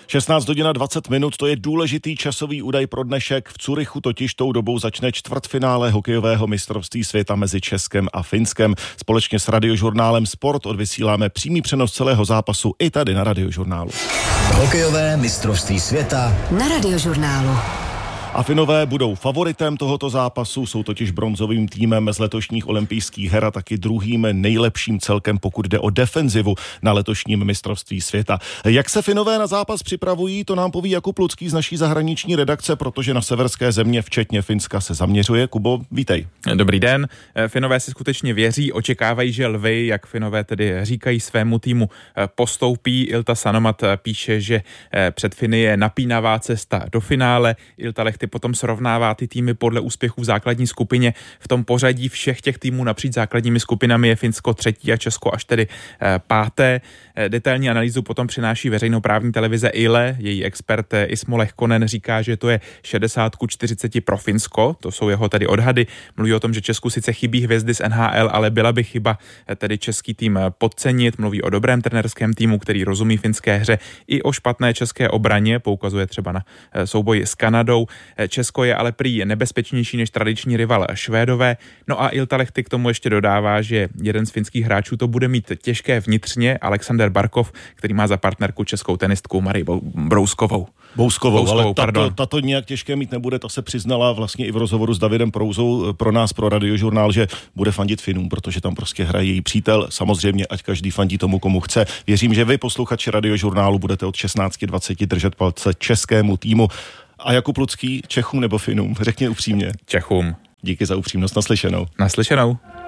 16 hodin 20 minut, to je důležitý časový údaj pro dnešek. V Curychu totiž tou dobou začne čtvrtfinále hokejového mistrovství světa mezi Českem a Finskem. Společně s Radiožurnálem Sport odvysíláme přímý přenos celého zápasu i tady na Radiožurnálu. Hokejové mistrovství světa na Radiožurnálu. A Finové budou favoritem tohoto zápasu, jsou totiž bronzovým týmem z letošních olympijských her a taky druhým nejlepším celkem, pokud jde o defenzivu na letošním mistrovství světa. Jak se Finové na zápas připravují, to nám poví Jakub Lucký z naší zahraniční redakce, protože na severské země, včetně Finska, se zaměřuje. Kubo, vítej. Dobrý den. Finové si skutečně věří, očekávají, že lvy, jak Finové tedy říkají svému týmu, postoupí. Ilta Sanomat píše, že před Finy je napínavá cesta do finále. Ilta Lehti potom srovnává ty týmy podle úspěchů v základní skupině. V tom pořadí všech těch týmů napříč základními skupinami je Finsko třetí a Česko až tedy páté. Detailní analýzu potom přináší veřejnoprávní televize Yle. Její expert Ismo Lehkonen říká, že to je 60-40 pro Finsko. To jsou jeho tedy odhady. Mluví o tom, že Česku sice chybí hvězdy z NHL, ale byla by chyba tedy český tým podcenit. Mluví o dobrém trenérském týmu, který rozumí finské hře, i o špatné české obraně. Poukazuje třeba na souboj s Kanadou. Česko je ale prý nebezpečnější než tradiční rival Švédové. No a Ilta Lehti k tomu ještě dodává, že jeden z finských hráčů to bude mít těžké vnitřně, Alexander Barkov, který má za partnerku českou tenistku Marii Bouskovou, ale tato nějak těžké mít nebude, to se přiznala vlastně i v rozhovoru s Davidem Prouzou pro nás, pro Radiožurnál, že bude fandit Finům, protože tam prostě hraje její přítel. Samozřejmě, ať každý fandí tomu, komu chce. Věřím, že vy, posluchači Radiožurnálu, budete od 16:20 držet palce českému týmu. A Jakub Lucký, Čechům nebo Finům? Řekni upřímně. Čechům. Díky za upřímnost, naslyšenou. Naslyšenou.